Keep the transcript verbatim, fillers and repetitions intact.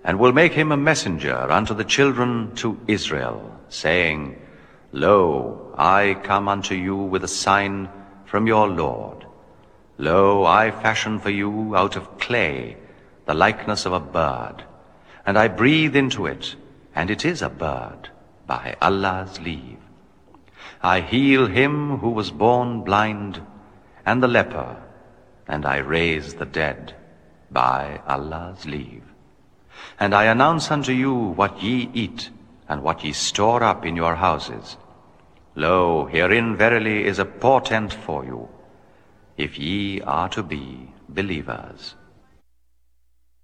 and will make him a messenger unto the children to Israel, saying, Lo, I come unto you with a sign from your Lord. Lo, I fashion for you out of clay the likeness of a bird, and I breathe into it, and it is a bird, by Allah's leave. I heal him who was born blind, and the leper, and I raise the dead, by Allah's leave. And I announce unto you what ye eat, and what ye store up in your houses. Lo, herein verily is a portent for you, if ye are to be believers.